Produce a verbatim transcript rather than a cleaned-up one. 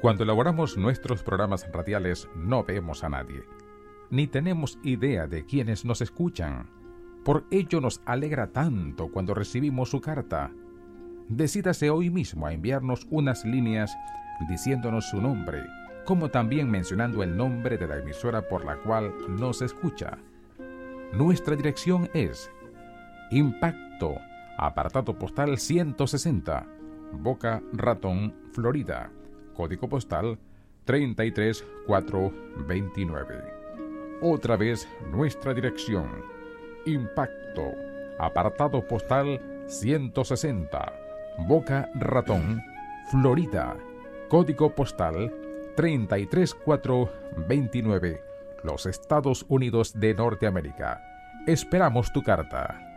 Cuando elaboramos nuestros programas radiales no vemos a nadie, ni tenemos idea de quiénes nos escuchan. Por ello nos alegra tanto cuando recibimos su carta. Decídase hoy mismo a enviarnos unas líneas diciéndonos su nombre, como también mencionando el nombre de la emisora por la cual nos escucha. Nuestra dirección es Impacto, apartado postal ciento sesenta, Boca Ratón, Florida, código postal treinta y tres mil cuatrocientos veintinueve. Otra vez nuestra dirección: Impacto, apartado postal ciento sesenta, Boca Ratón, Florida, código postal treinta y tres mil cuatrocientos veintinueve, los Estados Unidos de Norteamérica. Esperamos tu carta.